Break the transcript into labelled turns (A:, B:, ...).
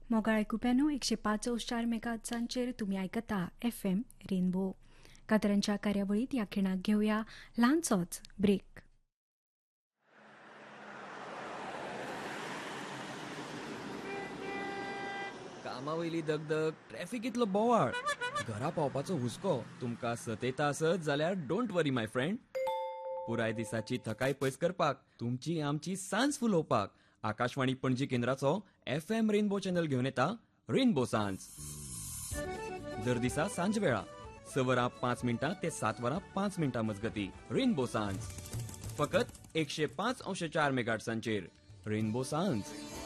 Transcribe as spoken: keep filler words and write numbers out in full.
A: मोगाळ आयकुप्यानो एकशे पाच अंश चार मेगाहर्ट्झांचेर तुमी आयकता एफ एम रेनबो. कातरांच्या कार्यावळीत ह्या खिणाक घेवया ल्हानसोच ब्रेक.
B: कामावयली दगदग, ट्रॅफिक इतलो बोवाळ, घरा पावपाचो हुस्को तुमकां सतयता आसत जाल्यार डोंट वरी माय फ्रेंड. पुराय दिसाची थकाय पयस करपाक, तुमची आमची सांज फुलोवपाक Akashvani Panaji केंद्राचो F M rainbow channel घेवन येता रेनबो सांज. दर दिसा सांजवेळा स वरां पांच मिनटां ते सात वरां पांच मिनटां मजगती रेनबो सांज. फकत एकशे पाच अंश चार मेगाहर्ट्झांचेर रेनबो सांज.